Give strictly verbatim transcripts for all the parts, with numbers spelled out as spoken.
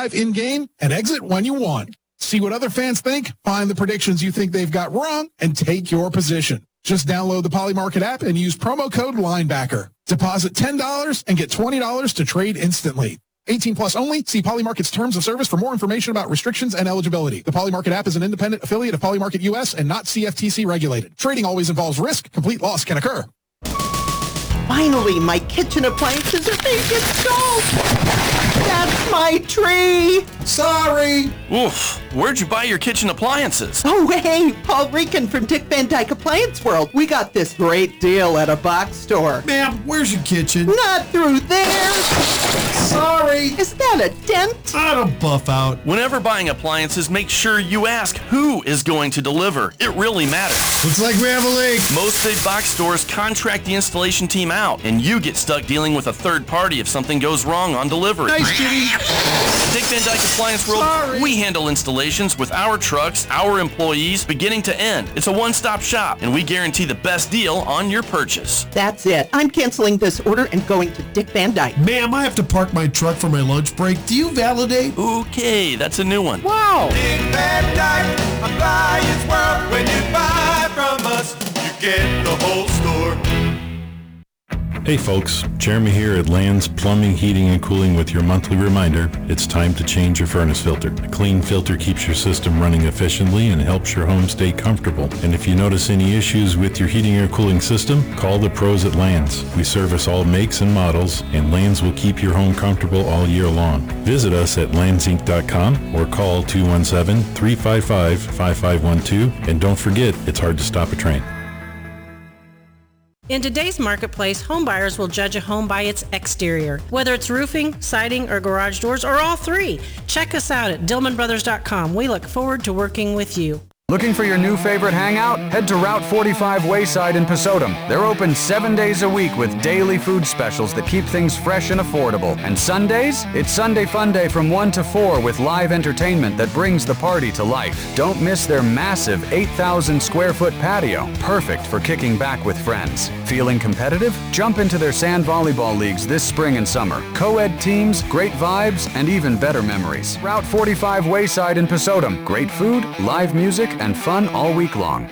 drive in-game, and exit when you want. See what other fans think, find the predictions you think they've got wrong, and take your position. Just download the Polymarket app and use promo code Linebacker. Deposit ten dollars and get twenty dollars to trade instantly. eighteen plus only. See Polymarket's terms of service for more information about restrictions and eligibility. The Polymarket app is an independent affiliate of Polymarket U S and not C F T C regulated. Trading always involves risk. Complete loss can occur. Finally, my kitchen appliances are being installed. That's my tree. Sorry. Oof. Where'd you buy your kitchen appliances? Oh, hey, Paul Rican from Dick Van Dyke Appliance World. We got this great deal at a box store. Ma'am, where's your kitchen? Not through there. Sorry. Is that a dent? I don't buff out. Whenever buying appliances, make sure you ask who is going to deliver. It really matters. Looks like we have a leak. Most big box stores contract the installation team out, and you get stuck dealing with a third party if something goes wrong on delivery. Nice, Kitty. Dick Van Dyke Appliance World, Sorry. we handle installations with our trucks, our employees, beginning to end. It's a one-stop shop, and we guarantee the best deal on your purchase. That's it. I'm canceling this order and going to Dick Van Dyke. Ma'am, I have to park my truck for my lunch break. Do you validate? Okay, that's a new one. Wow. Dick Van Dyke Appliance World. When you buy from us, you get the whole store. Hey folks, Jeremy here at Land's Plumbing, Heating, and Cooling with your monthly reminder, it's time to change your furnace filter. A clean filter keeps your system running efficiently and helps your home stay comfortable. And if you notice any issues with your heating or cooling system, call the pros at Land's. We service all makes and models, and Land's will keep your home comfortable all year long. Visit us at lands inc dot com or call two one seven, three five five, five five one two, and don't forget, it's hard to stop a train. In today's marketplace, home buyers will judge a home by its exterior, whether it's roofing, siding, or garage doors, or all three. Check us out at dillman brothers dot com. We look forward to working with you. Looking for your new favorite hangout? Head to Route forty-five Wayside in Pasodum. They're open seven days a week with daily food specials that keep things fresh and affordable. And Sundays? It's Sunday Fun Day from one to four with live entertainment that brings the party to life. Don't miss their massive eight thousand square foot patio, perfect for kicking back with friends. Feeling competitive? Jump into their sand volleyball leagues this spring and summer. Co-ed teams, great vibes, and even better memories. Route forty-five Wayside in Pasodum. Great food, live music, and fun all week long.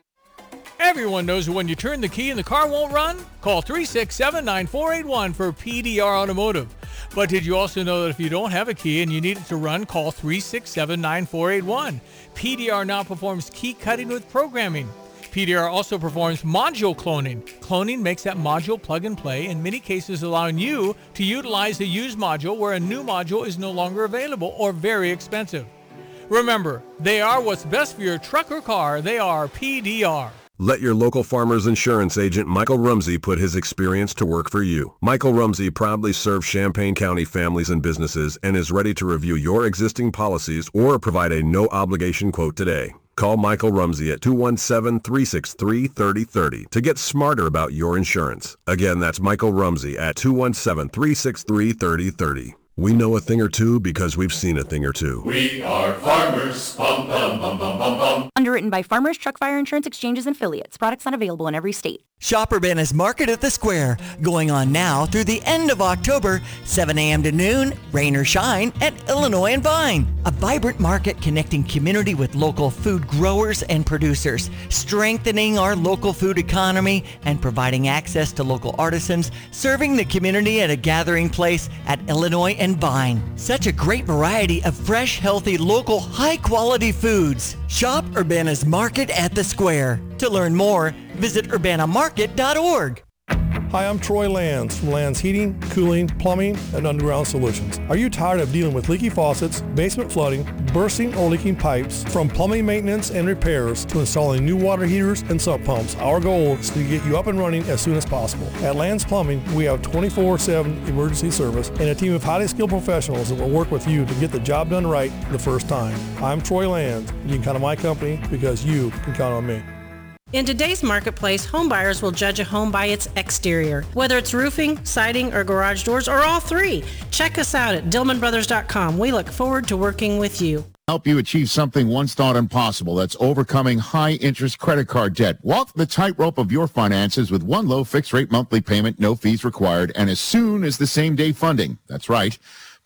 Everyone knows that when you turn the key and the car won't run, call three six seven, nine four eight one for P D R Automotive. But did you also know that if you don't have a key and you need it to run, call three six seven, nine four eight one. P D R now performs key cutting with programming. P D R also performs module cloning. Cloning makes that module plug and play, in many cases allowing you to utilize a used module where a new module is no longer available or very expensive. Remember, they are what's best for your truck or car. They are P D R. Let your local Farmers Insurance agent Michael Rumsey put his experience to work for you. Michael Rumsey proudly serves Champaign County families and businesses and is ready to review your existing policies or provide a no-obligation quote today. Call Michael Rumsey at two one seven, three six three, three zero three zero to get smarter about your insurance. Again, that's Michael Rumsey at two one seven, three six three, three zero three zero. We know a thing or two because we've seen a thing or two. We are farmers. Bum, bum, bum, bum, bum, bum. Underwritten by Farmers Truck Fire Insurance Exchanges and Affiliates. Products not available in every state. Shop Urbana's Market at the Square, going on now through the end of October, seven a.m. to noon, rain or shine, at Illinois and Vine. A vibrant market connecting community with local food growers and producers, strengthening our local food economy and providing access to local artisans, serving the community at a gathering place at Illinois and Vine. Such a great variety of fresh, healthy, local, high-quality foods. Shop Urbana's Market at the Square. To learn more, visit urbana market dot org. Hi, I'm Troy Lands from Lands Heating, Cooling, Plumbing, and Underground Solutions. Are you tired of dealing with leaky faucets, basement flooding, bursting or leaking pipes? From plumbing maintenance and repairs to installing new water heaters and sump pumps, our goal is to get you up and running as soon as possible. At Lands Plumbing, we have twenty-four seven emergency service and a team of highly skilled professionals that will work with you to get the job done right the first time. I'm Troy Lands. You can count on my company because you can count on me. In today's marketplace, home buyers will judge a home by its exterior, whether it's roofing, siding, or garage doors, or all three. Check us out at dillman brothers dot com. We look forward to working with you. Help you achieve something once thought impossible. That's overcoming high-interest credit card debt. Walk the tightrope of your finances with one low fixed-rate monthly payment, no fees required, and as soon as the same-day funding. That's right.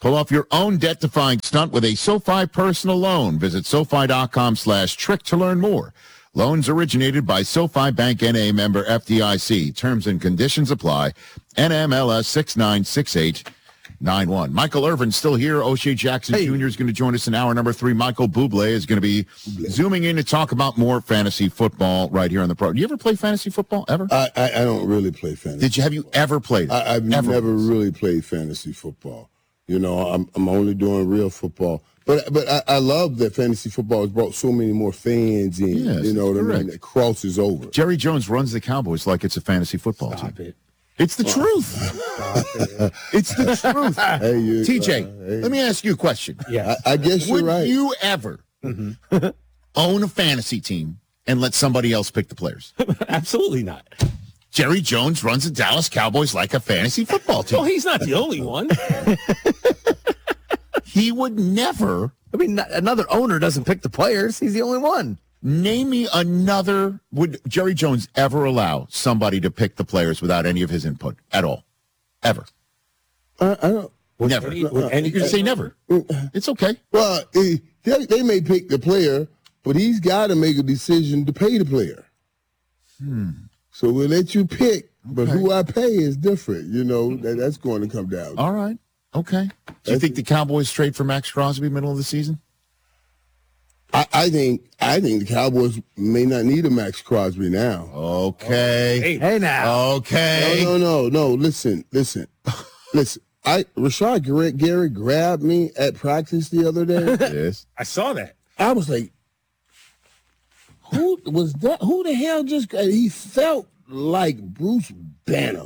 Pull off your own debt-defying stunt with a SoFi personal loan. Visit SoFi.com slash trick to learn more. Loans originated by SoFi Bank N A, member F D I C. Terms and conditions apply. N M L S six nine six eight nine one. Michael Irvin still here. O'Shea Jackson hey. Junior is going to join us in hour number three. Michael Bublé is going to be Bublé. zooming in to talk about more fantasy football right here on the pro. Do you ever play fantasy football ever? I, I, I don't really play fantasy. Did you? Have you ever played it? I, I've ever. never really played fantasy football. You know, I'm I'm only doing real football. But but I, I love that fantasy football has brought so many more fans in. Yes, you know what correct. I mean? That crosses over. Jerry Jones runs the Cowboys like it's a fantasy football Stop team. it. It's the Wow. truth. It. It's the truth. Hey, you, T J, uh, hey. let me ask you a question. Yeah, I, I guess Would you're right. you ever Mm-hmm. own a fantasy team and let somebody else pick the players? Absolutely not. Jerry Jones runs the Dallas Cowboys like a fantasy football team. Well, he's not the only one. He would never. I mean, not- another owner doesn't pick the players. He's the only one. Name me another. Would Jerry Jones ever allow somebody to pick the players without any of his input at all? Ever? I, I don't. Never. Any- You can say never. It's okay. Well, eh, they, they may pick the player, but he's got to make a decision to pay the player. Hmm. So we'll let you pick, but who I pay is different. You know, that, that's going to come down. All right. Okay. Do you think the Cowboys trade for Max Crosby middle of the season? I, I think I think the Cowboys may not need a Max Crosby now. Okay. Hey now. Okay. No, no, no, no. Listen, listen, listen. I Rashad Garrett, Gary grabbed me at practice the other day. Yes. I saw that. I was like, who was that? Who the hell just? He felt like Bruce Banner.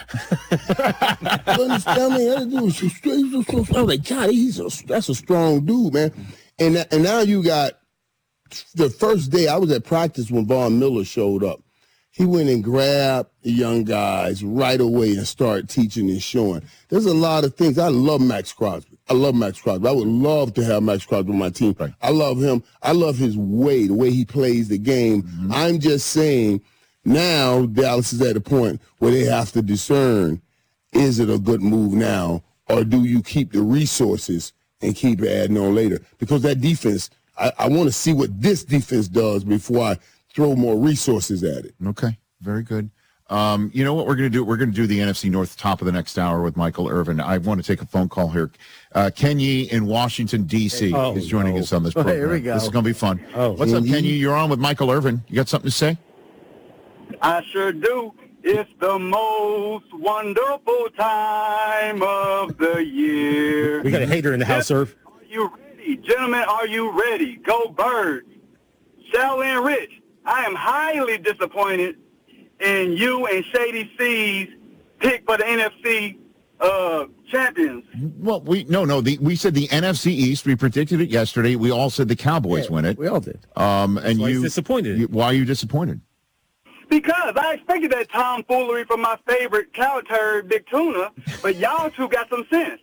You understand me? That dude was so straight. He was so, so, I was like, God, he's a, that's a strong dude, man. And that, and now you got the first day I was at practice when Von Miller showed up. He went and grabbed the young guys right away and started teaching and showing. There's a lot of things. I love Max Crosby. I love Max Crosby. I would love to have Max Crosby on my team. Right. I love him. I love his way, the way he plays the game. Mm-hmm. I'm just saying now Dallas is at a point where they have to discern, is it a good move now, or do you keep the resources and keep adding on later? Because that defense, I, I want to see what this defense does before I throw more resources at it. Okay, very good. Um, you know what we're going to do? We're going to do the N F C North top of the next hour with Michael Irvin. I want to take a phone call here. Uh, Ken Yee in Washington, D C Oh, is joining no. us on this Oh, program. here we go. This is going to be fun. Oh, What's up, Ken Yee? You're on with Michael Irvin. You got something to say? I sure do. It's the most wonderful time of the year. We got a hater in the house, Irv. Are you ready? Gentlemen, are you ready? Go Birds. Sal and Rich, I am highly disappointed in you and Shady C's pick for the N F C uh, champions. Well, we no, no. The, we said the N F C East. We predicted it yesterday. We all said the Cowboys Yeah, win it. We all did. Um, and why you he's disappointed. You, why are you disappointed? Because I expected that tomfoolery from my favorite cow turd, Big Tuna, but y'all two got some sense.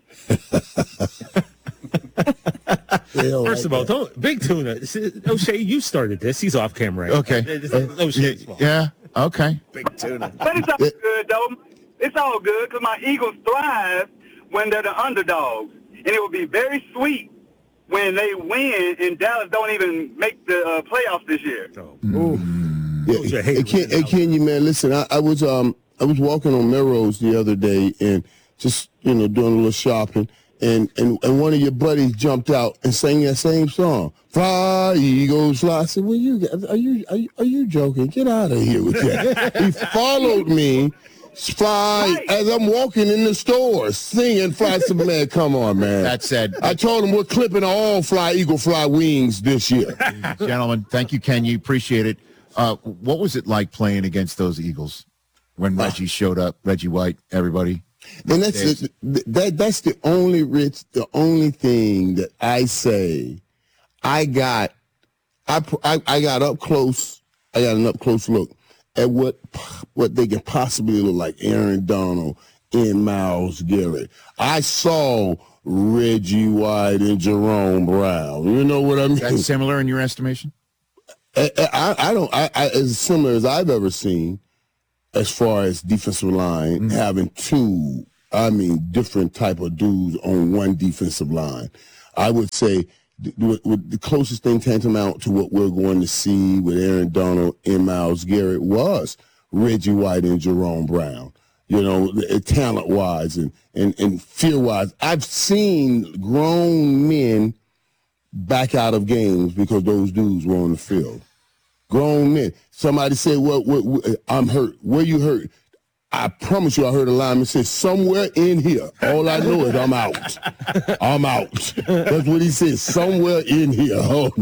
First of all, don't Big Tuna. O'Shea, you started this. He's off camera. Right? Okay. It's O'Shea's fault. Yeah. Okay. Big tuna. But it's all good, though. It's all good because my Eagles thrive when they're the underdogs. And it will be very sweet when they win and Dallas don't even make the uh, playoffs this year. Yeah, hey, Ken, hey, Kenya, man, listen, I, I was um I was walking on Melrose the other day and just, you know, doing a little shopping, and, and, and one of your buddies jumped out and sang that same song. Fly, Eagles, fly. I said, well, you, are you, are you, are you joking? Get out of here with that. He followed me, fly, as I'm walking in the store, singing Fly. Some man, come on, man. That said, I told him we're clipping all Fly, Eagle, Fly wings this year. Gentlemen, thank you, Ken. You appreciate it. Uh, what was it like playing against those Eagles when Reggie showed up? Reggie White, everybody. And that's the, that. That's the only Rich. The only thing that I say, I got, I, I I got up close. I got an up close look at what what they can possibly look like. Aaron Donald and Myles Garrett. I saw Reggie White and Jerome Brown. You know what I mean? That's similar in your estimation? I, I, I don't. I, I as similar as I've ever seen. As far as defensive line, mm-hmm. having two I mean, different type of dudes on one defensive line. I would say the, the closest thing tantamount to what we're going to see with Aaron Donald and Myles Garrett was Reggie White and Jerome Brown. You know, talent-wise and, and, and fear-wise. I've seen grown men back out of games because those dudes were on the field. Grown men. Somebody said, well, what, what, I'm hurt. Where you hurt? I promise you I heard a lineman say, somewhere in here. All I know is I'm out. I'm out. That's what he said, somewhere in here. Oh,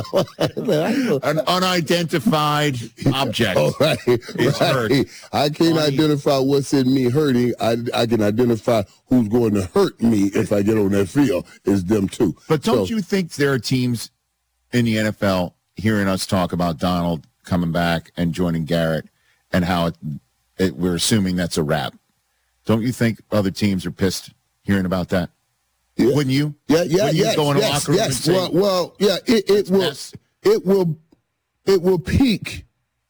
an unidentified object oh, right, is right. hurt. I can't Funny. identify what's in me hurting. I, I can identify who's going to hurt me if I get on that field. It's them too. But don't So- you think there are teams in the N F L hearing us talk about Donald coming back and joining Garrett and how it, it, we're assuming that's a wrap? Don't you think other teams are pissed hearing about that? Yeah. Wouldn't you? Yeah, yeah, Wouldn't you yes, go in a yes, locker room yes. and say, well, well, yeah, it, it will, mess. it will, it will pique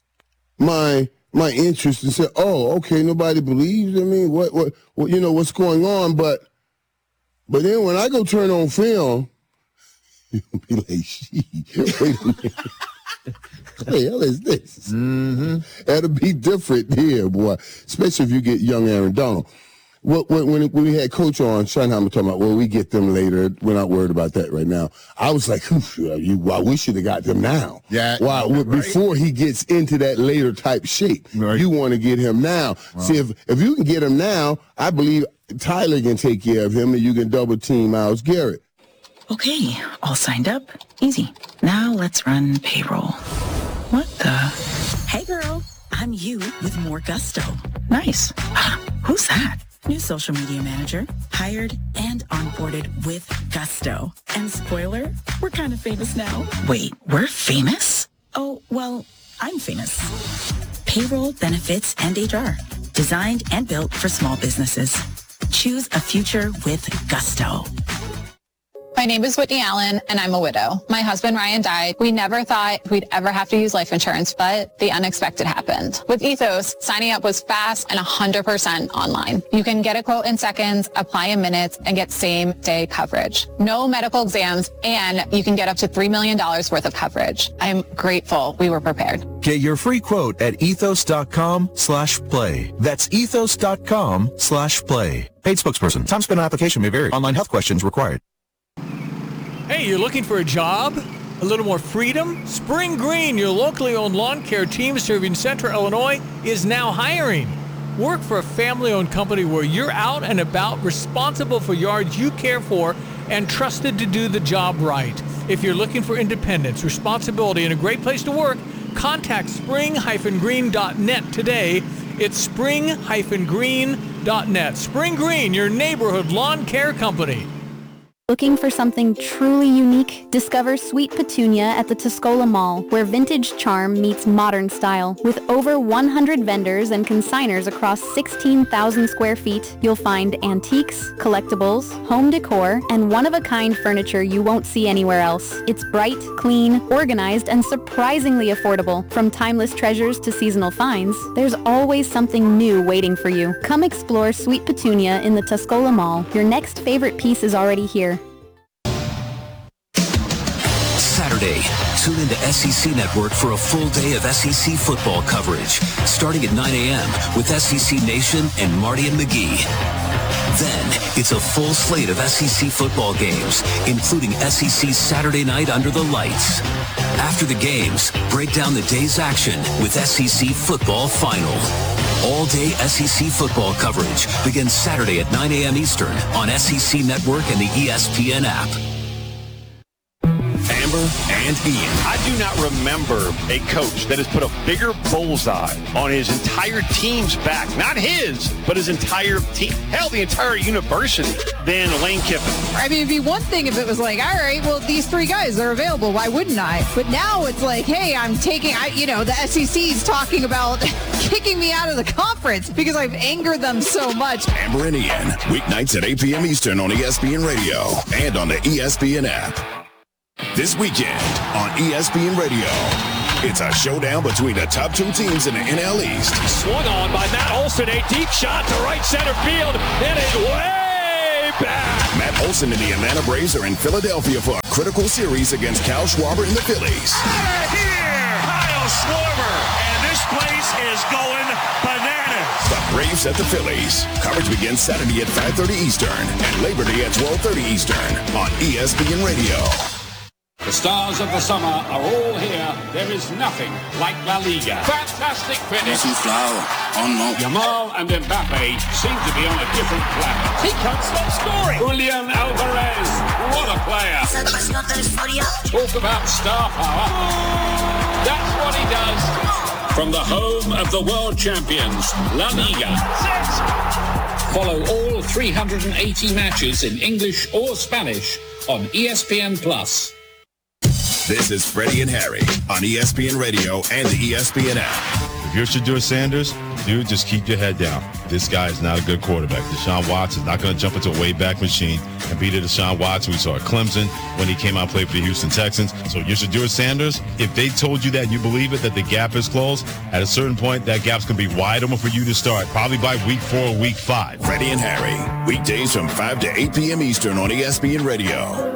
my my interest and say, oh, okay, nobody believes in me. What, what, what, you know, what's going on? But, but then when I go turn on film, you'll be like, shit, wait a minute. What the hell is this? Mm-hmm. That'll be different here, boy, especially if you get young Aaron Donald. When, when, when we had Coach on, Schottenheimer talking about, well, we get them later. We're not worried about that right now. I was like, you, well, we should have got them now. Yeah. Why, right. Before he gets into that later type shape. Right. You want to get him now. Wow. See, if, if you can get him now, I believe Tyler can take care of him and you can double team Myles Garrett. Okay, all signed up. Easy. Now let's run payroll. What the? Hey girl, I'm you with more gusto. Nice. Who's that? New social media manager, hired and onboarded with gusto. And spoiler, we're kind of famous now. Wait, we're famous? Oh, well, I'm famous. Payroll, benefits, and H R. Designed and built for small businesses. Choose a future with gusto. My name is Whitney Allen, and I'm a widow. My husband, Ryan, died. We never thought we'd ever have to use life insurance, but the unexpected happened. With Ethos, signing up was fast and one hundred percent online. You can get a quote in seconds, apply in minutes, and get same-day coverage. No medical exams, and you can get up to three million dollars worth of coverage. I'm grateful we were prepared. Get your free quote at ethos.com slash play. That's ethos.com slash play. Paid spokesperson. Time spent on application may vary. Online health questions required. Hey, you're looking for a job? A little more freedom? Spring Green, your locally owned lawn care team serving Central Illinois, is now hiring. Work for a family-owned company where you're out and about, responsible for yards you care for, and trusted to do the job right. If you're looking for independence, responsibility, and a great place to work, contact spring dash green dot net today. It's spring dash green dot net. Spring Green, your neighborhood lawn care company. Looking for something truly unique? Discover Sweet Petunia at the Tuscola Mall, where vintage charm meets modern style. With over one hundred vendors and consigners across sixteen thousand square feet, you'll find antiques, collectibles, home decor, and one-of-a-kind furniture you won't see anywhere else. It's bright, clean, organized, and surprisingly affordable. From timeless treasures to seasonal finds, there's always something new waiting for you. Come explore Sweet Petunia in the Tuscola Mall. Your next favorite piece is already here. Saturday, tune into S E C Network for a full day of S E C football coverage, starting at nine a.m. with S E C Nation and Marty and McGee. Then, it's a full slate of S E C football games, including S E C Saturday Night Under the Lights. After the games, break down the day's action with S E C Football Final. All-day S E C football coverage begins Saturday at nine a.m. Eastern on S E C Network and the E S P N app. Amber and Ian. I do not remember a coach that has put a bigger bullseye on his entire team's back, not his, but his entire team, hell, the entire university, than Lane Kiffin. I mean, it'd be one thing if it was like, all right, well, these three guys are available. Why wouldn't I? But now it's like, hey, I'm taking, I, you know, the S E C's talking about kicking me out of the conference because I've angered them so much. Amber and Ian, weeknights at eight p.m. Eastern on E S P N Radio and on the E S P N app. This weekend on E S P N Radio, It's a showdown between the top two teams in the N L East. Swung on by Matt Olson, a deep shot to right center field. It is way back. Matt Olson and the Atlanta Braves are in Philadelphia for a critical series against Kyle Schwarber and the Phillies. Out of here, Kyle Schwarber, and this place is going bananas. The Braves at the Phillies. Coverage begins Saturday at five thirty Eastern and Labor Day at twelve thirty Eastern on E S P N Radio. The stars of the summer are all here. There is nothing like La Liga. Fantastic finish. Yamal and Mbappe seem to be on a different planet. He can't stop scoring. Julian Alvarez, what a player. Talk about star power. That's what he does. From the home of the world champions, La Liga. Follow all three hundred eighty matches in English or Spanish on E S P N Plus. This is Freddie and Harry on E S P N Radio and the E S P N app. If you're Shedeur Sanders, dude, just keep your head down. This guy is not a good quarterback. Deshaun Watson is not going to jump into a way-back machine and beat a Deshaun Watson we saw at Clemson when he came out and played for the Houston Texans. So you're Shedeur Sanders. If they told you that and you believe it, that the gap is closed, at a certain point, that gap's going to be wide open for you to start, probably by week four or week five. Freddie and Harry, weekdays from five to eight p.m. Eastern on E S P N Radio.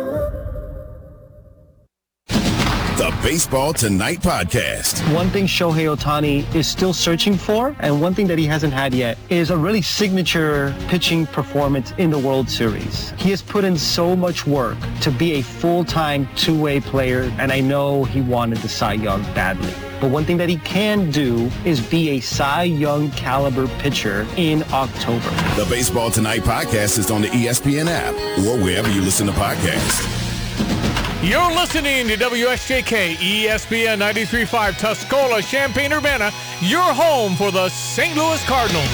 The Baseball Tonight podcast. One thing Shohei Ohtani is still searching for, and one thing that he hasn't had yet, is a really signature pitching performance in the World Series. He has put in so much work to be a full-time two-way player, and I know he wanted the Cy Young badly. But one thing that he can do is be a Cy Young caliber pitcher in October. The Baseball Tonight podcast is on the E S P N app or wherever you listen to podcasts. You're listening to W S J K E S P N ninety-three point five Tuscola, Champaign-Urbana, your home for the Saint Louis Cardinals.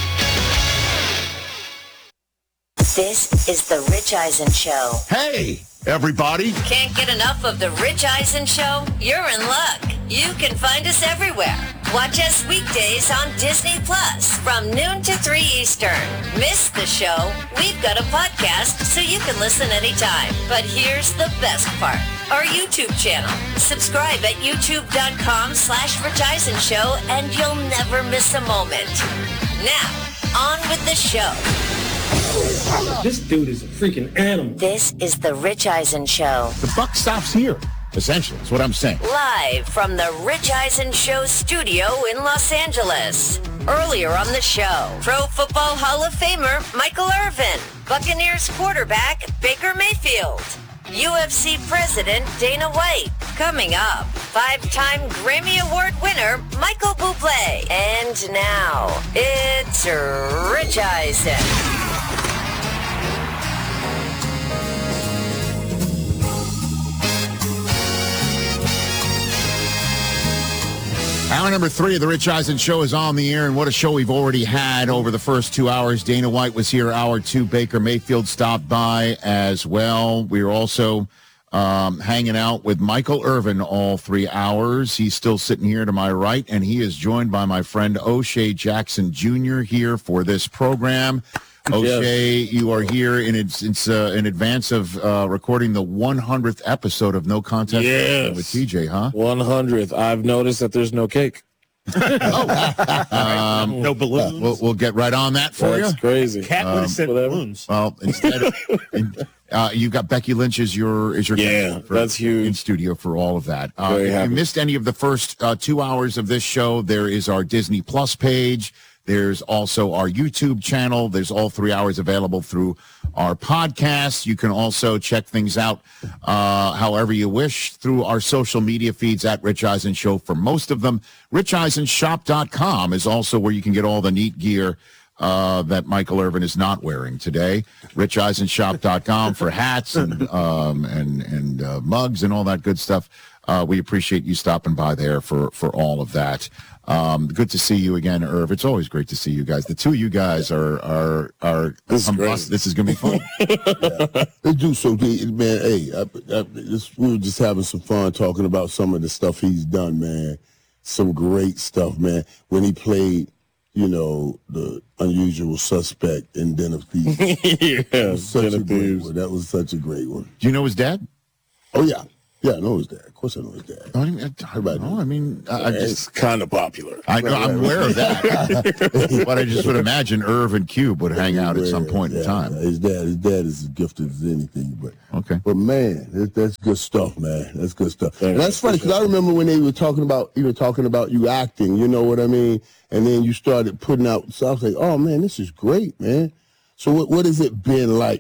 This is the Rich Eisen Show. Hey, everybody. Can't get enough of the Rich Eisen Show? You're in luck. You can find us everywhere. Watch us weekdays on Disney Plus from noon to three Eastern. Miss the show? We've got a podcast so you can listen anytime. But here's the best part. Our YouTube channel. Subscribe at youtube.com slash Rich Eisen Show and you'll never miss a moment. Now, on with the show. This dude is a freaking animal. This is the Rich Eisen Show. The buck stops here, essentially. That's what I'm saying. Live from the Rich Eisen Show studio in Los Angeles. Earlier on the show, Pro Football Hall of Famer Michael Irvin, Buccaneers quarterback Baker Mayfield, U F C President Dana White. Coming up, five-time Grammy Award winner Michael Bublé. And now, it's Rich Eisen. Hour number three of the Rich Eisen Show is on the air, and what a show we've already had over the first two hours. Dana White was here. Hour two, Baker Mayfield stopped by as well. We were also um, hanging out with Michael Irvin all three hours. He's still sitting here to my right, and he is joined by my friend O'Shea Jackson Junior here for this program. O'Shea, yes. You are here in it's, it's uh, in advance of uh, recording the one hundredth episode of No Contest yes. with T J, huh? one hundredth. I've noticed that there's no cake. um, no balloons. We'll, we'll get right on that for That's you. That's crazy. Cat would have said balloons. Well, instead of, in, uh, you've got Becky Lynch as your is your yeah, for, that's huge in studio for all of that. Uh, Very if happy. you missed any of the first uh, two hours of this show, there is our Disney Plus page. There's also our YouTube channel. There's all three hours available through our podcast. You can also check things out uh, however you wish through our social media feeds at Rich Eisen Show for most of them. rich eisen shop dot com is also where you can get all the neat gear uh, that Michael Irvin is not wearing today. rich eisen shop dot com for hats and um, and, and uh, mugs and all that good stuff. Uh, we appreciate you stopping by there for, for all of that. Um, good to see you again, Irv. It's always great to see you guys. The two of you guys are are are. This is great. This is gonna be fun. yeah. They do so good, man. Hey, I, I, this, we were just having some fun talking about some of the stuff he's done, man. Some great stuff, man. When he played, you know, the Unusual Suspect in Den of Thieves. yeah, that was such Den a of great Thieves. one. That was such a great one. Do you know his dad? Oh yeah. Yeah, I know his dad. Of course I know his dad. I mean, I, know. I mean, I, I just it's kind of popular. I know. I'm aware of that, but I just would imagine Irv and Cube would hang out at some point in time. His dad, his dad is as gifted as anything. But okay, but man, that, that's good stuff, man. That's good stuff. And that's funny because I remember when they were talking about you were talking about you acting. You know what I mean? And then you started putting out. So I was like, oh man, this is great, man. So what what has it been like?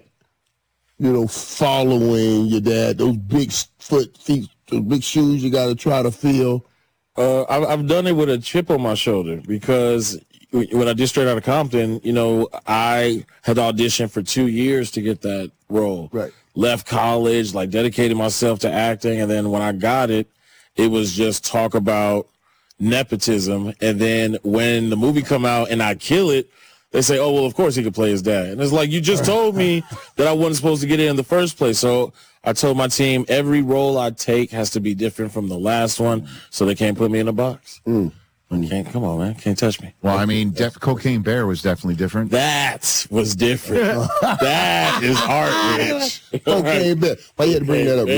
You know, following your dad, those big foot, feet, those big shoes you got to try to fill. Uh, I've, I've done it with a chip on my shoulder because when I did Straight Outta Compton, you know, I had auditioned for two years to get that role. Right. Left college, like dedicated myself to acting, and then when I got it, it was just talk about nepotism. And then when the movie come out and I kill it, they say, oh, well, of course he could play his dad. And it's like, you just told me that I wasn't supposed to get in in the first place. So I told my team every role I take has to be different from the last one, so they can't put me in a box. Mm. You can't, come on, man. Can't touch me. Well, I mean, Def- Cocaine Bear was definitely different. That was different. That is art, Rich. Cocaine Bear. Why you had to bring that up,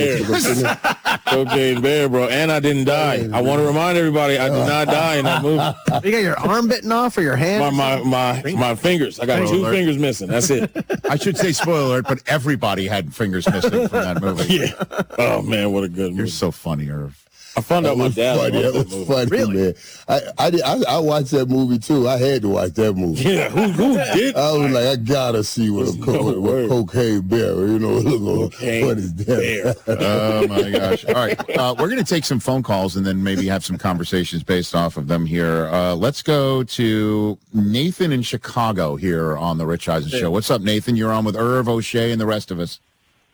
Rich? Cocaine Bear, bro. And I didn't die. I want to remind everybody, I did not die in that movie. You got your arm bitten off or your hand? My my my, my fingers. I got Spoiler two alert. fingers missing. That's it. I should say spoiler alert, but everybody had fingers missing from that movie. Yeah. Oh, man, what a good movie. You're so funny, Irv. I found That out my was dad funny. loved That that was movie. funny, Really? man. I I, did, I I watched that movie too. I had to watch that movie. Yeah, who, who did? I was like, I gotta see what a There's co- no what word. Cocaine Bear. You know, look, Cocaine what is that? Bear. Oh my gosh! All right, uh, we're going to take some phone calls and then maybe have some conversations based off of them here. Uh, let's go to Nathan in Chicago here on the Rich Eisen Show. What's up, Nathan? You're on with Irv, O'Shea, and the rest of us.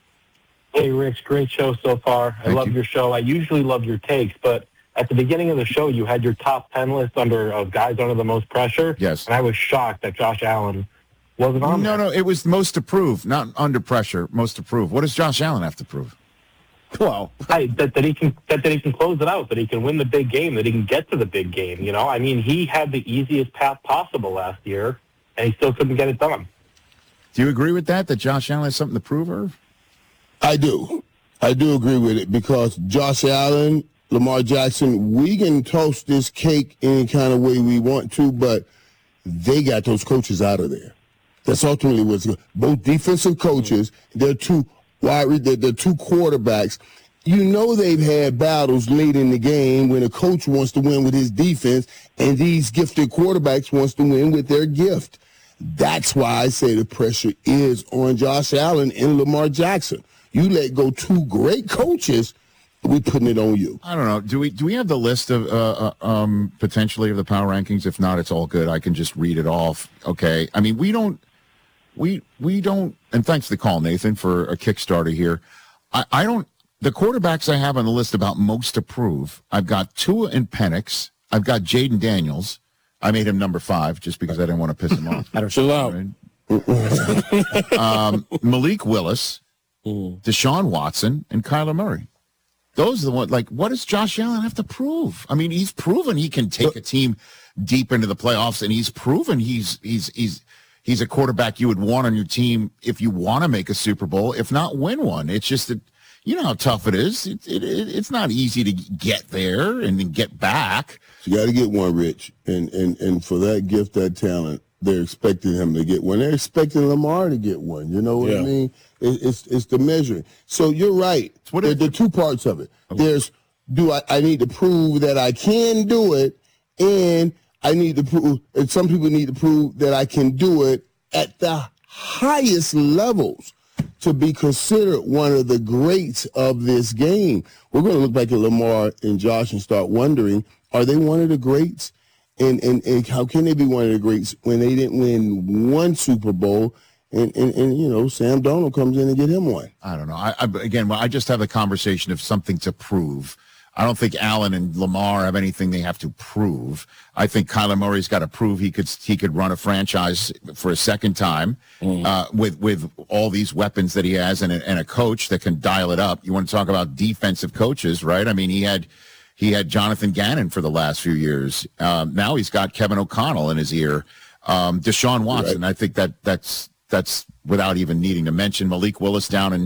Hey, Rich, great show so far. I Thank love you. your show. I usually love your takes, but at the beginning of the show, you had your top ten list under of guys under the most pressure. Yes. And I was shocked that Josh Allen wasn't on No, there. no, it was most to prove, not under pressure. Most to prove. What does Josh Allen have to prove? Well, I, that, that he can that, that he can close it out, that he can win the big game, that he can get to the big game. You know, I mean, he had the easiest path possible last year, and he still couldn't get it done. Do you agree with that? That Josh Allen has something to prove, Irv? I do. I do agree with it because Josh Allen, Lamar Jackson, we can toast this cake any kind of way we want to, but they got those coaches out of there. That's ultimately what's good. Both defensive coaches, they're two wide, they're, they're two quarterbacks. You know they've had battles late in the game when a coach wants to win with his defense, and these gifted quarterbacks wants to win with their gift. That's why I say the pressure is on Josh Allen and Lamar Jackson. You let go two great coaches, we putting it on you. I don't know. Do we do we have the list of uh, uh, um, potentially of the power rankings? If not, it's all good. I can just read it off. Okay. I mean, we don't, we we don't. And thanks for the call, Nathan, for a Kickstarter here. I, I don't. The quarterbacks I have on the list about most to prove. I've got Tua and Penix. I've got Jaden Daniels. I made him number five just because I didn't want to piss him off. I don't chill out. um, Malik Willis, Deshaun Watson, and Kyler Murray. Those are the ones, like, what does Josh Allen have to prove? I mean, he's proven he can take a team deep into the playoffs, and he's proven he's he's he's he's a quarterback you would want on your team if you want to make a Super Bowl, if not win one. It's just that, you know how tough it is. It, it, it, it's not easy to get there and then get back. You got to get one, Rich. And, and, and for that gift, that talent, they're expecting him to get one. They're expecting Lamar to get one. You know what Yeah. I mean? It, it's it's the measuring. So you're right. What There if- there are two parts of it. There's, do I, I need to prove that I can do it, and I need to prove, and some people need to prove that I can do it at the highest levels to be considered one of the greats of this game. We're going to look back at Lamar and Josh and start wondering, are they one of the greats? And, and, and how can they be one of the greats when they didn't win one Super Bowl? And, and, and you know, Sam Darnold comes in and get him one. I don't know. I, I again, I just have the conversation of something to prove. I don't think Allen and Lamar have anything they have to prove. I think Kyler Murray's got to prove he could he could run a franchise for a second time mm. uh, with with all these weapons that he has and a, and a coach that can dial it up. You want to talk about defensive coaches, right? I mean, he had he had Jonathan Gannon for the last few years. Um, now he's got Kevin O'Connell in his ear. Um, Deshaun Watson. Right. I think that that's. That's without even needing to mention Malik Willis down in,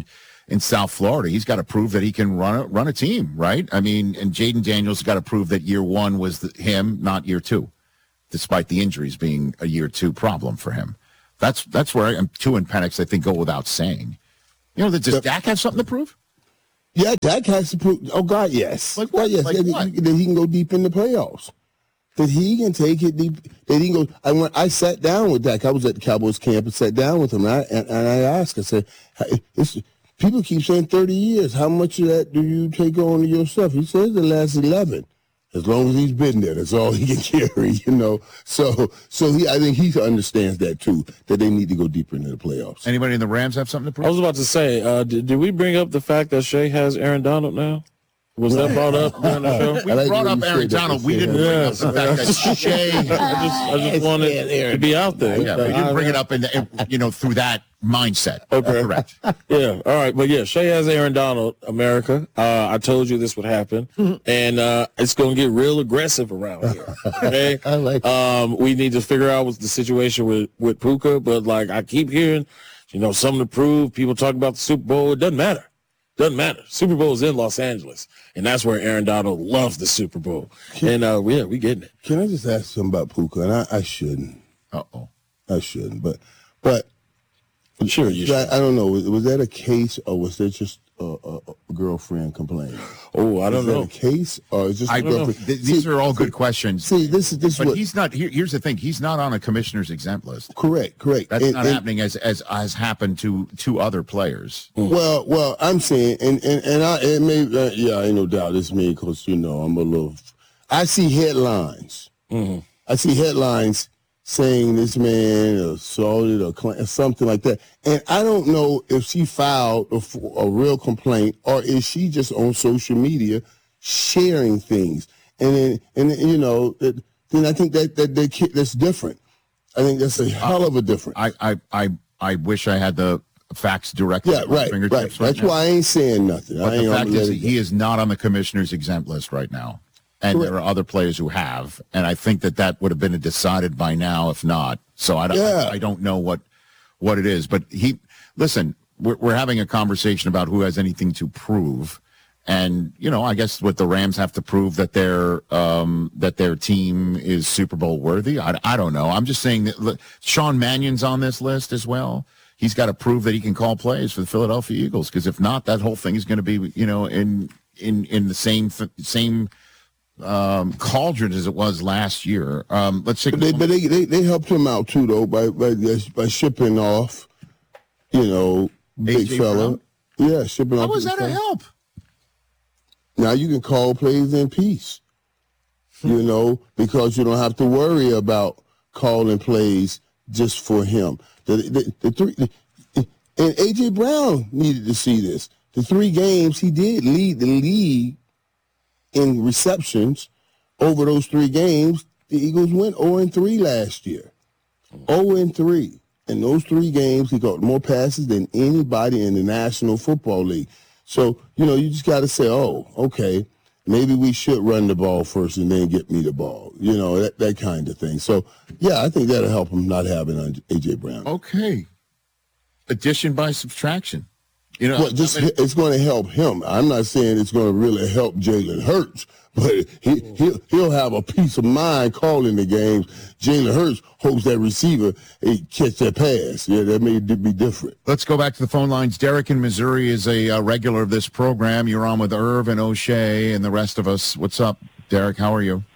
in South Florida. He's got to prove that he can run a, run a team, right? I mean, and Jaden Daniels got to prove that year one was the, him, not year two, despite the injuries being a year two problem for him. That's that's where I, two and Penix, I think, go without saying. You know, does Dak have something to prove? Yeah, Dak has to prove. Oh God, yes. Like what? God, yes, like that, what? He, that he can go deep in the playoffs. That he can take it deep. That he can go. I went. I sat down with Dak. I was at the Cowboys camp and sat down with him. And I and, and I asked. I said, it's, "People keep saying thirty years. How much of that do you take on yourself?" He says the last eleven. As long as he's been there, that's all he can carry. You know. So so he. I think he understands that too. That they need to go deeper into the playoffs. Anybody in the Rams have something to prove? I was about to say, uh, did, did we bring up the fact that Shea has Aaron Donald now? Was that brought up during the show? We like brought up Aaron Donald. We didn't bring up the fact that Shea. I just, I just wanted to be out there. Yeah, we didn't bring it up in, the, you know, through that mindset. Okay. Correct. Yeah. All right. But yeah, Shea has Aaron Donald, America. Uh, I told you this would happen, and uh, it's going to get real aggressive around here. Okay. I like. Um, we need to figure out what's the situation with with Puka, but like I keep hearing, you know, something to prove. People talk about the Super Bowl. It doesn't matter. Doesn't matter. Super Bowl is in Los Angeles, and that's where Aaron Donald loves the Super Bowl. Can, and uh, yeah, we getting it. Can I just ask something about Puka? And I, I shouldn't. Uh oh. I shouldn't. But but sure you should. I, I don't know. Was, was that a case, or was that just a, a, a girlfriend complaining? Oh, I don't is know. That a case, or is just I a don't know. girlfriend? Th- these see, are all see, good questions. See, this is this. But what, he's not. Here, here's the thing. He's not on a commissioner's exempt list. Correct. Correct. That's and, not and, happening as as has happened to to other players. Well, well, I'm saying, and and and I, it may, uh, yeah, ain't no doubt it's me because you know I'm a little. I see headlines. Mm-hmm. I see headlines saying this man assaulted or cl- something like that, and I don't know if she filed a, a real complaint or is she just on social media sharing things, and then and then, you know, it, then I think that that they, that's different. I think that's a hell of a difference. I I I, I wish I had the facts directly. Yeah, at my right, fingertips right. right That's now. why I ain't saying nothing. But I ain't the fact gonna is, let it he go. is not on the commissioner's exempt list right now, and Correct. there are other players who have, and I think that that would have been decided by now, if not. So I, don't- Yeah. I, I don't know what what it is, but he listen. We're, we're having a conversation about who has anything to prove, and you know, I guess what the Rams have to prove that their um, that their team is Super Bowl worthy. I, I don't know. I'm just saying that look, Sean Mannion's on this list as well. He's got to prove that he can call plays for the Philadelphia Eagles, because if not, that whole thing is going to be, you know, in in in the same same um, cauldron as it was last year. Um, let's take. But they, but they, they they helped him out too, though, by by, by shipping off, you know, big A J fella. Brown? Yeah, shipping How off. was big that a fella. help? Now you can call plays in peace, you know, because you don't have to worry about calling plays just for him. The, the, the three, the, and A J Brown needed to see this. The three games he did lead the league in receptions. Over those three games, the Eagles went oh and three last year. oh and three. In those three games, he got more passes than anybody in the National Football League. So, you know, you just got to say, oh, okay, maybe we should run the ball first and then get me the ball. You know, that, that kind of thing. So, yeah, I think that'll help him not having A J Brown. Okay. Addition by subtraction. You know, Well, just I mean, it's going to help him. I'm not saying it's going to really help Jalen Hurts, but he he'll, he'll have a peace of mind calling the games. Jalen Hurts hopes that receiver he catch that pass. Yeah, that may be different. let's go back to the phone lines. Derek in Missouri is a uh, regular of this program. You're on with Irv and O'Shea and the rest of us. What's up, Derek? How are you?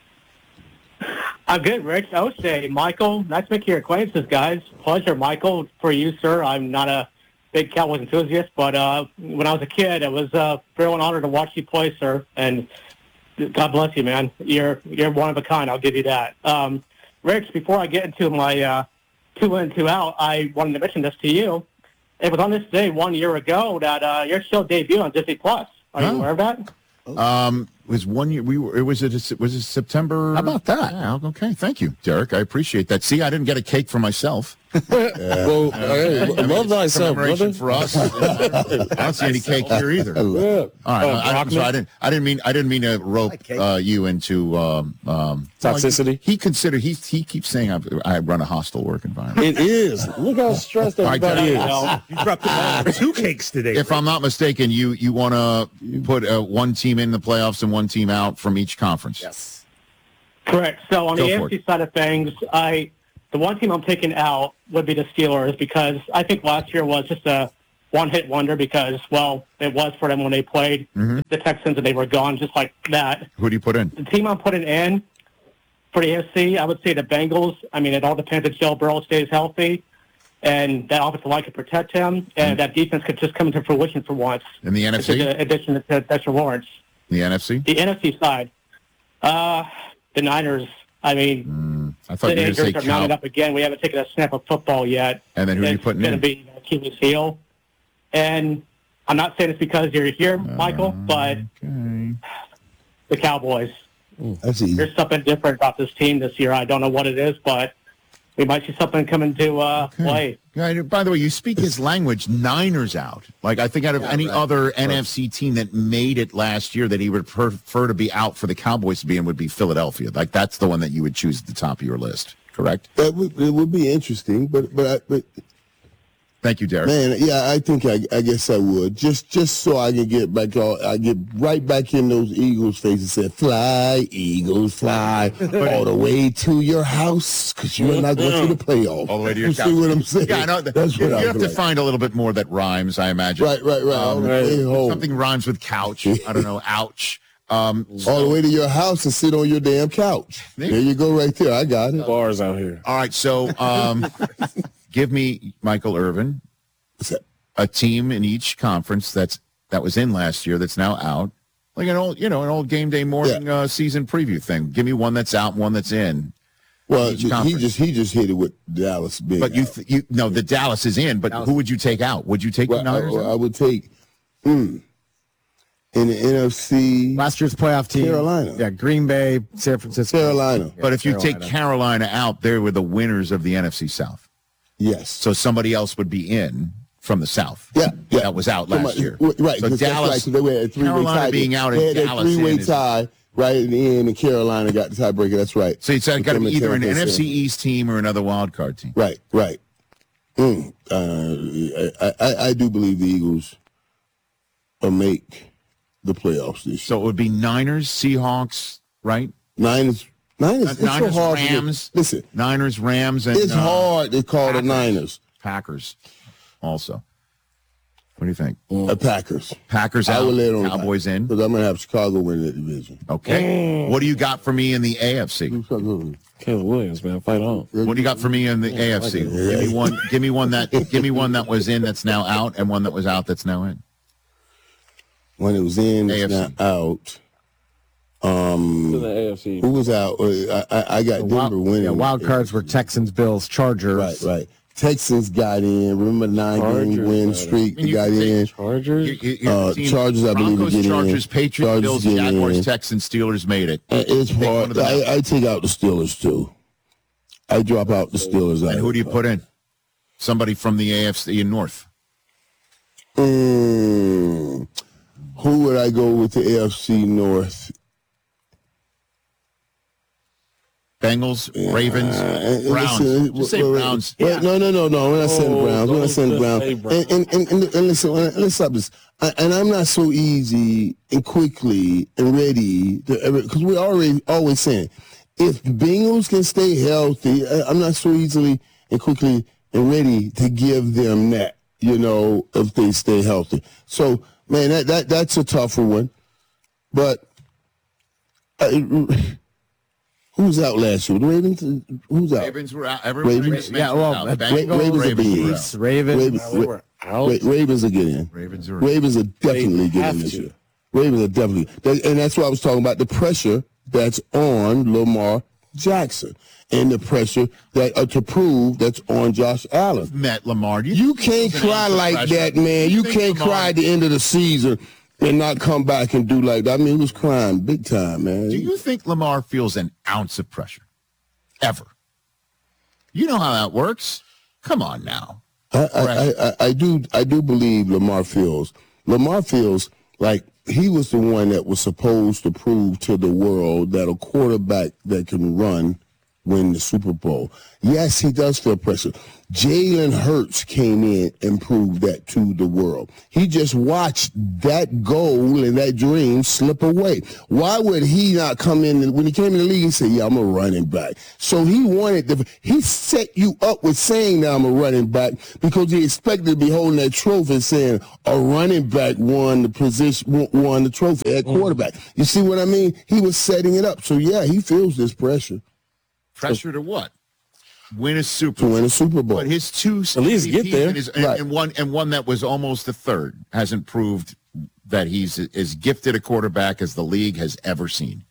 I'm good, Rich. O'Shea, Michael, nice to make your acquaintances, guys. Pleasure, Michael, for you, sir. I'm not a big Cowboys enthusiast, but uh, when I was a kid, it was uh, really an honor to watch you play, sir. And God bless you, man. You're you're one of a kind. I'll give you that. Um, Rich, before I get into my uh, two in, two out, I wanted to mention this to you. It was on this day one year ago that uh, your show debuted on Disney Plus. Are Oh. you aware of that? Um, was one year. We were. It was it. Was it September? How about that? Yeah, okay, thank you, Derek. I appreciate that. See, I didn't get a cake for myself. Well, hey, love thyself, brother. For us, I don't see any cake here either. Yeah. All right, Uh, I, I, so I Brockman? didn't. I didn't mean. I didn't mean to rope uh, you into um, um, Toxicity? Well, he, he considered. He he keeps saying I, I run a hostile work environment. It is. Look how stressed All right, everybody Derek. is. You dropped the ball. Two cakes today. If I'm not mistaken, you you want to put uh, one team in the playoffs and one team out from each conference. Yes. Correct. So on Go the for A F C side of things, I the one team I'm taking out would be the Steelers because I think last year was just a one-hit wonder because, well, it was for them when they played Mm-hmm. the Texans and they were gone just like that. Who do you put in? The team I'm putting in for the A F C, I would say the Bengals. I mean, it all depends if Joe Burrow stays healthy and that offensive line could protect him and that defense could just come into fruition for once. In the N F C? In addition to Dexter Lawrence. The N F C? The N F C side. Uh, the Niners. I mean, I thought the you were going to say injuries are mounting Cal. up again. We haven't taken a snap of football yet. And then who are you It's putting going in? to be Achilles heel. And I'm not saying it's because you're here, Michael, but the Cowboys. That's easy. There's something different about this team this year. I don't know what it is, but we might see something come into uh, play. Yeah, by the way, you speak his language. Niners out. Like, I think out of any other N F C team that made it last year that he would prefer to be out for the Cowboys to be in would be Philadelphia. Like, that's the one that you would choose at the top of your list, correct? That would, it would be interesting, but but, I, but Thank you, Derek. man, yeah, I think I, I guess I would just just so I can get back all I get right back in those Eagles' faces and said, "Fly, Eagles, fly all the way to your house because you are not going to the playoffs." All the way to your You couch. see what I'm saying? Yeah, I know. That's you what you I have feel to like. find a little bit more that rhymes, I imagine. Right, right, right. All Um, the way home. something rhymes with couch. I don't know. Ouch. Um, all the way to your house and sit on your damn couch. There you go, right there. I got it. Bars out here. All right, so um, give me Michael Irvin, a team in each conference that's that was in last year that's now out, like an old, you know, an old game day morning uh, season preview thing. Give me one that's out, and one that's in. Well, each he conference. just he just hit it with Dallas being But you, out. th- you no, the Dallas is in. But Dallas. who would you take out? Would you take Well, the Niners? I, out? I would take mm, in the N F C. Last year's playoff team. Carolina. Yeah, Green Bay, San Francisco. Carolina. But if you take Carolina. Carolina out, they were the winners of the N F C South. Yes. So somebody else would be in from the South. Yeah, yeah. That was out last year. Right. So 'cause that's Dallas, right, 'cause they were at a three-way Carolina tie. being out They and had Dallas a three-way in is- tie right at the end, and Carolina got the tiebreaker. That's right. So it's got to Become be a either an ten N F C percent. East team or another wild card team. Right, right. Mm. Uh, I, I, I do believe the Eagles will make the playoffs this year. So it would be Niners, Seahawks, right? Niners, Niners, Uh, it's Niners, so hard to get- Rams. listen, Niners, Rams, and it's uh, hard to call the Packers. Niners. Packers, also. What do you think? The Packers. Packers I out, would lay it on Cowboys in. because I'm going to have Chicago win that division. Okay. What do you got for me in the A F C? Caleb Williams, man, fight on. What do you got for me in the A F C? Give me one. Give me one that. Give me one that was in that's now out, and one that was out that's now in. When it was in, A F it's C. not out. Um, To the A F C. who was out? Uh, I, I, I got Denver Wild, winning. yeah, wild cards were Texans, Bills, Chargers. Right, right. Texans got in. Remember the nine-game Chargers win got streak? I mean, They you got could say in. Chargers. You- you- you're Uh, seeing Chargers, I believe, Broncos, get in. Chargers, Patriots, Chargers Bills, get Jaguars, in. Texans, Steelers made it. Uh, It's Take one hard. of them out. I, I take out the Steelers too. I drop out the Steelers. And who do you put in? Somebody from the A F C North. Mm, who would I go with the A F C North? Bengals, Ravens, Uh, Browns. listen, Just say wait, wait, Browns. wait, no, no, no, no. When I said Oh, Browns, when I don't said just Browns, say and, Browns. and, and, and, and listen, when I- let's stop this. I, and I'm not so easy and quickly and ready because we're already always saying if the Bengals can stay healthy, I- I'm not so easily and quickly and ready to give them that. You know, if they stay healthy. So, man, that that that's a tougher one, but. Uh, Who's out last year? The Ravens? Who's out? Ravens were out. Everybody Ravens? mentioned Yeah, well, out. uh, The Ra- Bengals, Ravens are Ravens were big. out. Ravens. Ravens, They were out. Ra- Ravens are getting in. Ravens are Ravens are definitely They getting have in this to. year. Ravens are definitely, that, and that's why I was talking about the pressure that's on Lamar Jackson and the pressure that uh, to prove that's on Josh Allen. met Lamar. Do You can't think cry there's like pressure? that, man. Do You think can't Lamar- cry at the end of the season and not come back and do like that. I mean, he was crying big time, man. Do you think Lamar feels an ounce of pressure? Ever? You know how that works. Come on now. I, I, I, I do I do believe Lamar feels. Lamar feels like he was the one that was supposed to prove to the world that a quarterback that can run win the Super Bowl. Yes, he does feel pressure. Jalen Hurts came in and proved that to the world. He just watched that goal and that dream slip away. Why would he not come in? When he came in the league, he said, yeah, I'm a running back. So he wanted to, he set you up with saying that I'm a running back because he expected to be holding that trophy saying a running back won the position, won the trophy at quarterback. Mm. You see what I mean? He was setting it up. So, yeah, he feels this pressure. Pressure to what? Win a Super Bowl. To win a Super Bowl. But his two at least get there. Is, and, right. and one and one that was almost a third hasn't proved that he's as gifted a quarterback as the league has ever seen.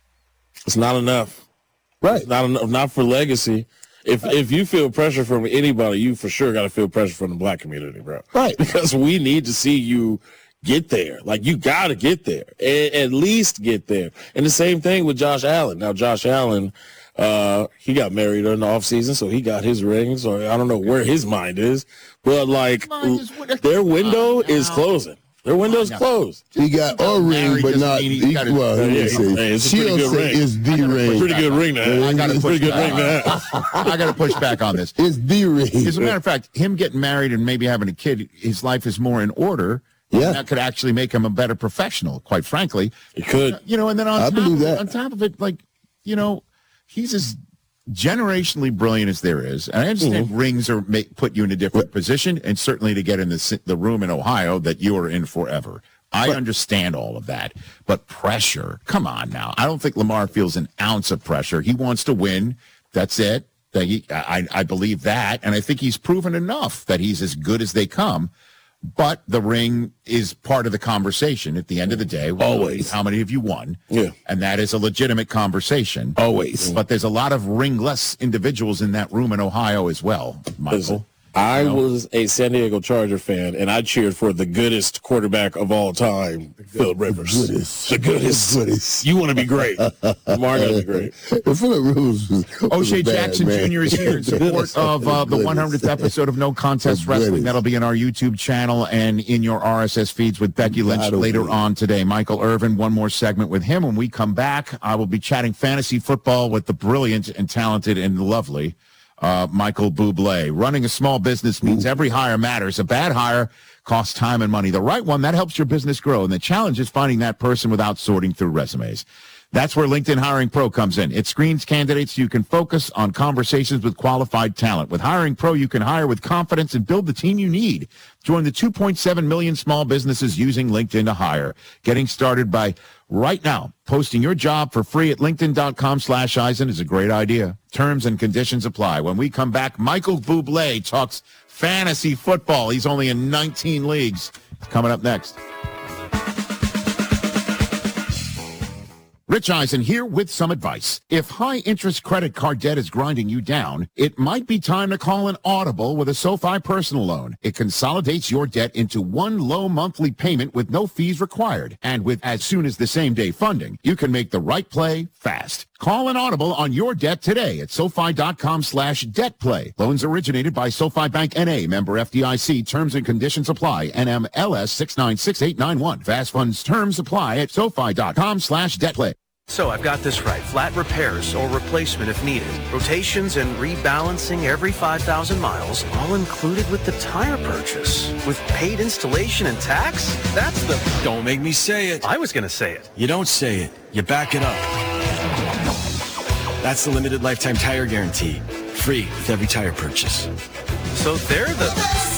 It's not enough. Right. It's not enough. Not for legacy. If if you feel pressure from anybody, you for sure got to feel pressure from the black community, bro. Right. Because we need to see you get there. Like, you got to get there. A- at least get there. And the same thing with Josh Allen. Now, Josh Allen, Uh, he got married in the offseason, so he got his rings, or I don't know where his mind is. But, like, is, their window uh, is closing. Their window's uh, closed. He got a ring, but not he, got well, he yeah, say, hey, it's a pretty good ring. It's the ring. Pretty good ring now. I got a pretty good ring now. I got to push back on this. It's the ring. As a matter of fact, him getting married and maybe having a kid, his life is more in order. Yeah. That could actually make him a better professional, quite frankly. It could. You know, and then on, I top, believe of that. it, on top of it, like, you know, he's as generationally brilliant as there is. And I understand mm-hmm. rings are make, put you in a different position, and certainly to get in the, the room in Ohio that you are in forever. I but, understand all of that. But pressure, come on now. I don't think Lamar feels an ounce of pressure. He wants to win. That's it. That he, I, I believe that. And I think he's proven enough that he's as good as they come. But the ring is part of the conversation at the end of the day. Always. How many of you won? Yeah. And that is a legitimate conversation. Always. But there's a lot of ringless individuals in that room in Ohio as well, Michael. Listen, I you know? was a San Diego Charger fan, and I cheered for the goodest quarterback of all time, Philip Rivers. The goodest. The goodest. The goodest. You want to be great. Lamar got to be great. Philip Rivers was, was O'Shea bad, Jackson man. Junior is here in support of uh, the one hundredth episode of No Contest Wrestling. That'll be in our YouTube channel and in your R S S feeds with Becky Lynch later on today. Michael Irvin, one more segment with him. When we come back, I will be chatting fantasy football with the brilliant and talented and lovely Uh, Michael Bublé. Running a small business means every hire matters. A bad hire costs time and money. The right one, that helps your business grow. And the challenge is finding that person without sorting through resumes. That's where LinkedIn Hiring Pro comes in. It screens candidates so you can focus on conversations with qualified talent. With Hiring Pro, you can hire with confidence and build the team you need. Join the two point seven million small businesses using LinkedIn to hire. Getting started by right now. Posting your job for free at linkedin.com slash Eisen is a great idea. Terms and conditions apply. When we come back, Michael Bublé talks fantasy football. He's only in nineteen leagues. Coming up next. Rich Eisen here with some advice. If high-interest credit card debt is grinding you down, it might be time to call an audible with a SoFi personal loan. It consolidates your debt into one low monthly payment with no fees required. And with as soon as the same-day funding, you can make the right play fast. Call an audible on your debt today at SoFi.com slash debt play. Loans originated by SoFi Bank N A, member F D I C. Terms and conditions apply. N M L S six nine six eight nine one. Fast funds terms apply at SoFi.com slash debt play. So I've got this right. Flat repairs or replacement if needed. Rotations and rebalancing every five thousand miles, all included with the tire purchase. With paid installation and tax? That's the... Don't make me say it. I was going to say it. You don't say it. You back it up. That's the limited lifetime tire guarantee. Free with every tire purchase. So they're the...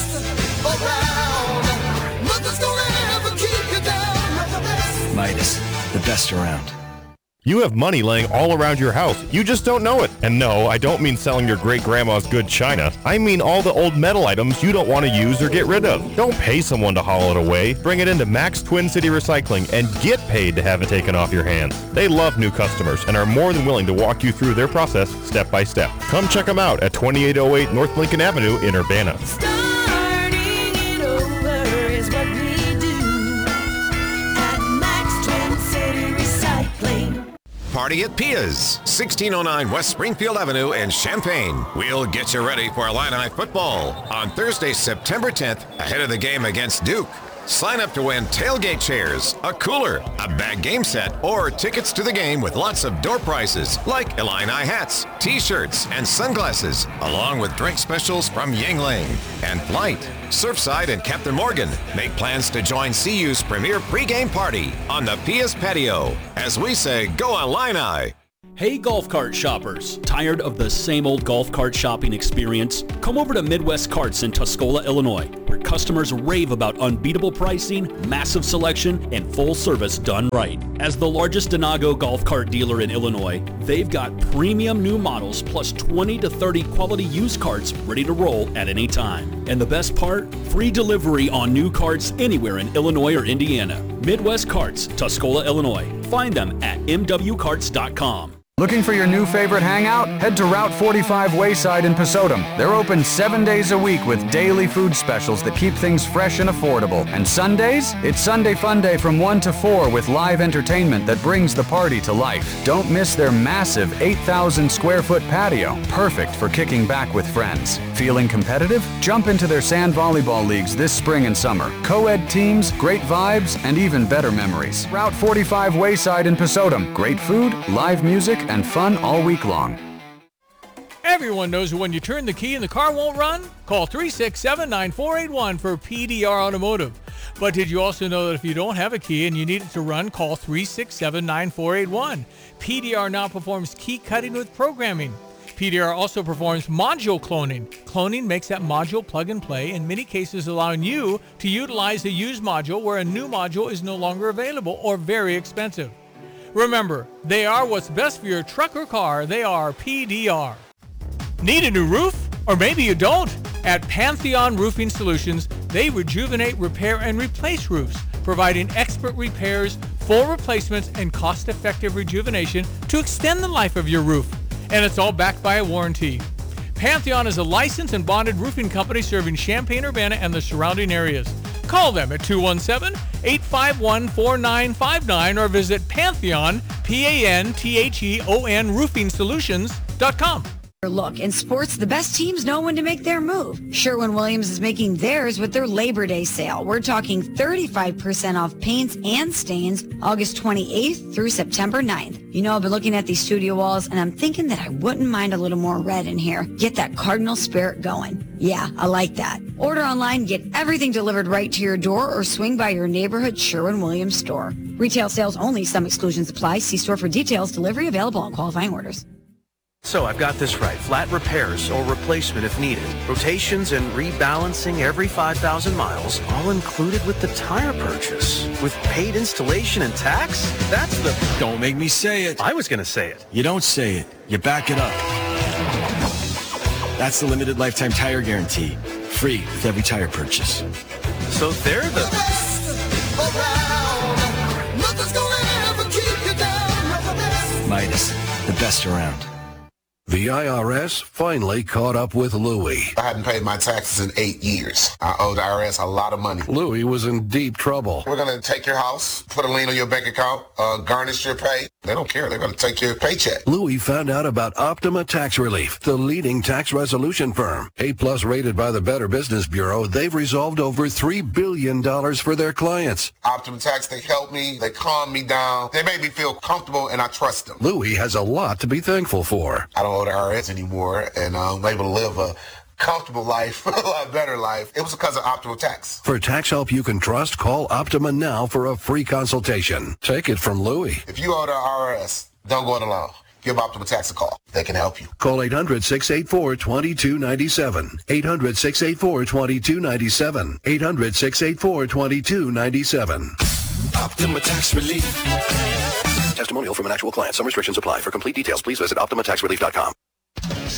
Midas, the best around. You have money laying all around your house. You just don't know it. And no, I don't mean selling your great-grandma's good china. I mean all the old metal items you don't want to use or get rid of. Don't pay someone to haul it away. Bring it into Max Twin City Recycling and get paid to have it taken off your hands. They love new customers and are more than willing to walk you through their process step by step. Come check them out at twenty-eight oh eight North Lincoln Avenue in Urbana. Starting it over is what we do. party at Pia's, sixteen oh nine West Springfield Avenue in Champaign. We'll get you ready for Illini football on Thursday, September tenth, ahead of the game against Duke. Sign up to win tailgate chairs, a cooler, a bag game set, or tickets to the game with lots of door prizes like Illini hats, t-shirts, and sunglasses, along with drink specials from Yingling and Flight. Surfside and Captain Morgan make plans to join C U's premier pregame party on the Pia's patio. As we say, go Illini! Hey golf cart shoppers, tired of the same old golf cart shopping experience? Come over to Midwest Carts in Tuscola, Illinois, where customers rave about unbeatable pricing, massive selection, and full service done right. As the largest Denago golf cart dealer in Illinois, they've got premium new models plus twenty to thirty quality used carts ready to roll at any time. And the best part? Free delivery on new carts anywhere in Illinois or Indiana. Midwest Carts, Tuscola, Illinois. Find them at m w carts dot com. Looking for your new favorite hangout? Head to Route forty-five Wayside in Pasodum. They're open seven days a week with daily food specials that keep things fresh and affordable. And Sundays? It's Sunday Fun Day from one to four with live entertainment that brings the party to life. Don't miss their massive eight thousand square foot patio, perfect for kicking back with friends. Feeling competitive? Jump into their sand volleyball leagues this spring and summer. Co-ed teams, great vibes, and even better memories. Route forty-five Wayside in Pasodum. Great food, live music, and fun all week long. Everyone knows when you turn the key and the car won't run? Call three six seven, nine four eight one for P D R Automotive. But did you also know that if you don't have a key and you need it to run, call three six seven, nine four eight one. P D R now performs key cutting with programming. P D R also performs module cloning. Cloning makes that module plug and play, in many cases allowing you to utilize a used module where a new module is no longer available or very expensive. Remember, they are what's best for your truck or car. They are P D R. Need a new roof? Or maybe you don't. At Pantheon Roofing Solutions, they rejuvenate, repair, and replace roofs, providing expert repairs, full replacements, and cost-effective rejuvenation to extend the life of your roof. And it's all backed by a warranty. Pantheon is a licensed and bonded roofing company serving Champaign-Urbana and the surrounding areas. Call them at two one seven, eight five one, four nine five nine or visit Pantheon, P A N T H E O N roofing solutions dot com. Look, in sports, the best teams know when to make their move. Sherwin-Williams is making theirs with their Labor Day sale. We're talking thirty-five percent off paints and stains August twenty-eighth through September ninth. You know, I've been looking at these studio walls, and I'm thinking that I wouldn't mind a little more red in here. Get that Cardinal spirit going. Yeah, I like that. Order online, get everything delivered right to your door, or swing by your neighborhood Sherwin-Williams store. Retail sales only. Some exclusions apply. See store for details. Delivery available on qualifying orders. So I've got this right. Flat repairs or replacement if needed. Rotations and rebalancing every five thousand miles, all included with the tire purchase. With paid installation and tax? That's the... Don't make me say it. I was going to say it. You don't say it. You back it up. That's the limited lifetime tire guarantee. Free with every tire purchase. So they're the... Midas, the best around. The I R S finally caught up with Louie. I hadn't paid my taxes in eight years. I owed the I R S a lot of money. Louie was in deep trouble. We're going to take your house, put a lien on your bank account, uh, garnish your pay. They don't care. They're going to take your paycheck. Louie found out about Optima Tax Relief, the leading tax resolution firm. A-plus rated by the Better Business Bureau, they've resolved over three billion dollars for their clients. Optima Tax, they help me. They calm me down. They make me feel comfortable, and I trust them. Louie has a lot to be thankful for. I don't owe the I R S anymore, and I'm able to live a comfortable life, a lot better life. It was because of Optima Tax. For tax help you can trust, call Optima now for a free consultation. Take it from Louie. If you owe the I R S, don't go it alone. Give Optima Tax a call. They can help you. Call eight hundred, six eight four, two two nine seven. eight hundred, six eight four, two two nine seven. eight hundred, six eight four, two two nine seven. Optima Tax Relief. Testimonial from an actual client. Some restrictions apply. For complete details, please visit optima tax relief dot com.